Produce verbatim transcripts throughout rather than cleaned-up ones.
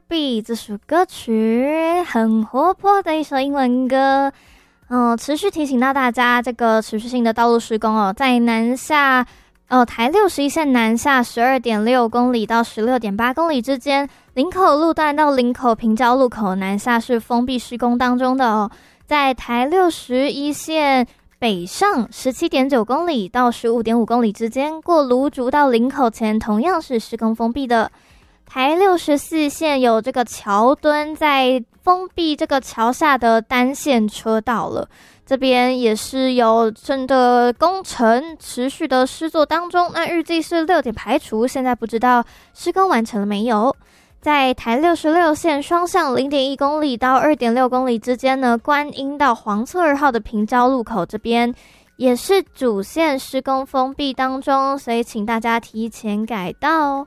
Heartbeat 这首歌曲，很活泼的一首英文歌。嗯、呃，持续提醒到大家，这个持续性的道路施工哦，在南下呃台六十一线南下 十二点六公里到 十六点八公里之间，林口路段到林口平交路口南下是封闭施工当中的哦。在台六十一线北上 十七点九公里到 十五点五公里之间，过芦竹到林口前同样是施工封闭的。台六十四线有这个桥墩在封闭这个桥下的单线车道了，这边也是有真的工程持续的施作当中，那预计是六点排除，现在不知道施工完成了没有。在台六十六线双向 零点一公里到 二点六公里之间呢，观音到黄厝二号的平交路口这边也是主线施工封闭当中，所以请大家提前改道哦。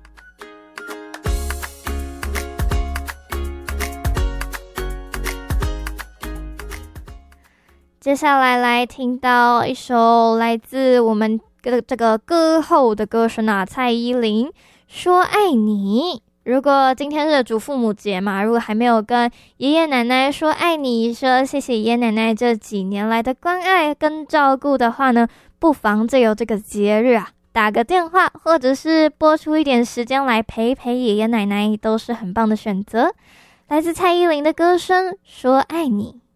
接下来来听到一首来自我们的这个歌后的歌声啊，蔡依林说爱你。如果今天是祖父母节嘛，如果还没有跟爷爷奶奶说爱你，说谢谢爷爷奶奶这几年来的关爱跟照顾的话呢，不妨借由这个节日啊，打个电话或者是拨出一点时间来陪陪爷爷奶奶，都是很棒的选择。来自蔡依林的歌声说爱你。